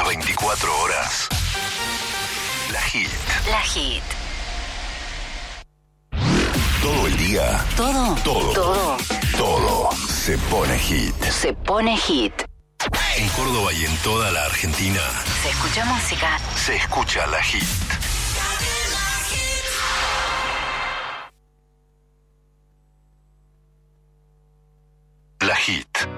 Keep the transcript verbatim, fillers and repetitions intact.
veinticuatro horas. La Hit. La Hit. Todo el día. Todo. Todo. Todo. Todo se pone hit. Se pone hit. En Córdoba y en toda la Argentina Se escucha música. se escucha La Hit. La Hit.